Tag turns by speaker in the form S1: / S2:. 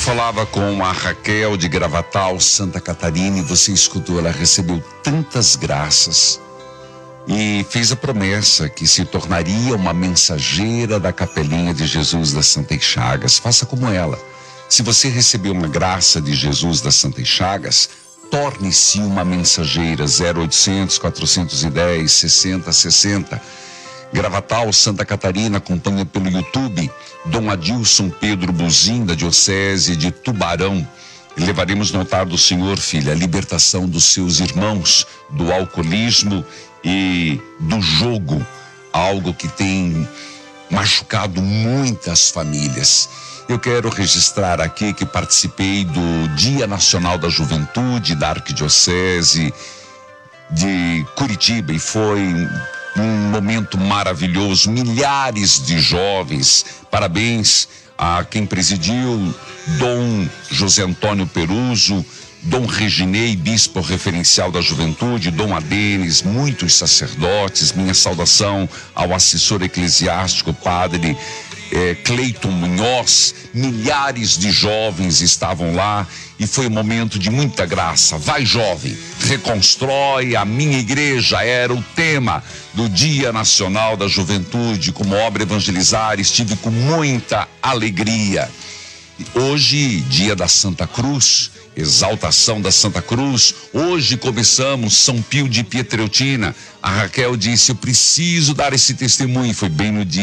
S1: falava com a Raquel de Gravatal, Santa Catarina, e você escutou, ela recebeu tantas graças e fez a promessa que se tornaria uma mensageira da Capelinha de Jesus das Santas Chagas. Faça como ela. Se você recebeu uma graça de Jesus das Santas Chagas, torne-se uma mensageira. 0800 410 6060. Gravatal, Santa Catarina, acompanha pelo YouTube Dom Adilson Pedro Buzim, da Diocese de Tubarão. Levaremos no altar do Senhor, filha, a libertação dos seus irmãos do alcoolismo e do jogo, algo que tem machucado muitas famílias. Eu quero registrar aqui que participei do Dia Nacional da Juventude da Arquidiocese de Curitiba e foi um momento maravilhoso, milhares de jovens. Parabéns a quem presidiu, Dom José Antônio Peruso, Dom Reginei, bispo referencial da juventude, Dom Adenis, muitos sacerdotes. Minha saudação ao assessor eclesiástico, padre Cleiton Munhoz. Milhares de jovens estavam lá e foi um momento de muita graça. Vai, jovem, reconstrói a minha igreja, era o tema do Dia Nacional da Juventude. Como obra evangelizar, estive com muita alegria. Hoje, dia da Santa Cruz, exaltação da Santa Cruz. Hoje começamos São Pio de Pietreutina. A Raquel disse: eu preciso dar esse testemunho. Foi bem no dia